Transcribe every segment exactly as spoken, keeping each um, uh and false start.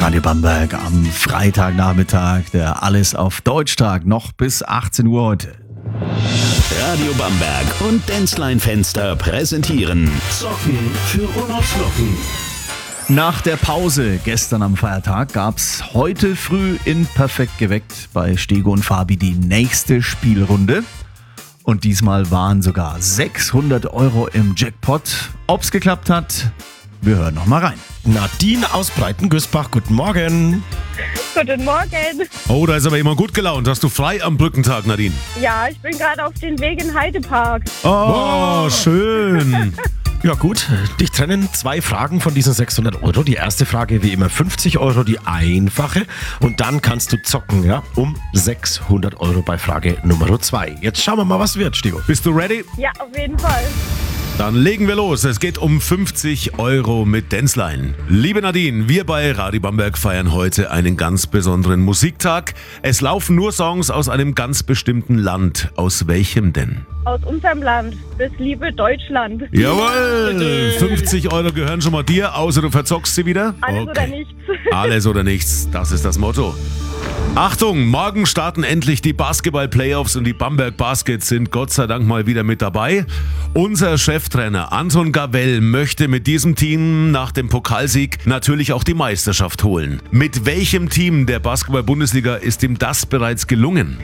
Radio Bamberg am Freitagnachmittag, der Alles auf Deutsch-Tag, noch bis achtzehn Uhr heute. Radio Bamberg und Denzlein Fenster präsentieren Zocken für Olafs Locken. Nach der Pause gestern am Feiertag gab's heute früh in Perfekt geweckt bei Stego und Fabi die nächste Spielrunde. Und diesmal waren sogar sechshundert Euro im Jackpot. Ob's geklappt hat, wir hören noch mal rein. Nadine aus Breitengüßbach, guten Morgen. Guten Morgen. Oh, da ist aber jemand gut gelaunt. Hast du frei am Brückentag, Nadine? Ja, ich bin gerade auf dem Weg in Heidepark. Oh, schön. Ja gut, dich trennen zwei Fragen von diesen sechshundert Euro. Die erste Frage wie immer fünfzig Euro, die einfache. Und dann kannst du zocken, ja, um sechshundert Euro bei Frage Nummer zwei. Jetzt schauen wir mal, was wird, Stigo. Bist du ready? Ja, auf jeden Fall. Dann legen wir los. Es geht um fünfzig Euro mit Denzlein. Liebe Nadine, wir bei Radio Bamberg feiern heute einen ganz besonderen Musiktag. Es laufen nur Songs aus einem ganz bestimmten Land. Aus welchem denn? Aus unserem Land, das liebe Deutschland. Jawohl! fünfzig Euro gehören schon mal dir, außer du verzockst sie wieder. Alles oder nichts. Alles oder nichts, das ist das Motto. Achtung, morgen starten endlich die Basketball-Playoffs und die Bamberg Baskets sind Gott sei Dank mal wieder mit dabei. Unser Cheftrainer Anton Gavell möchte mit diesem Team nach dem Pokalsieg natürlich auch die Meisterschaft holen. Mit welchem Team der Basketball-Bundesliga ist ihm das bereits gelungen?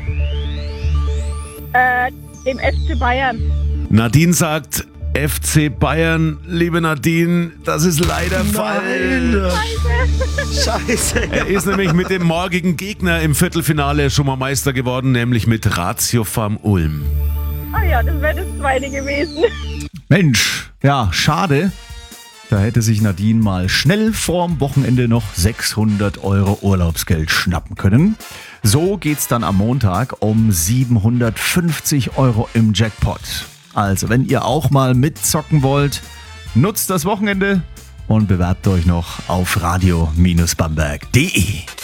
Äh, dem F C Bayern. Nadine sagt F C Bayern. Liebe Nadine, das ist leider falsch. Scheiße. Er ist nämlich mit dem morgigen Gegner im Viertelfinale schon mal Meister geworden, nämlich mit Ratio Farm Ulm. Ah ja, das wäre das zweite gewesen. Mensch, ja, schade. Da hätte sich Nadine mal schnell vorm Wochenende noch sechshundert Euro Urlaubsgeld schnappen können. So geht's dann am Montag um siebenhundertfünfzig Euro im Jackpot. Also, wenn ihr auch mal mitzocken wollt, nutzt das Wochenende und bewerbt euch noch auf radio Bindestrich bamberg punkt de.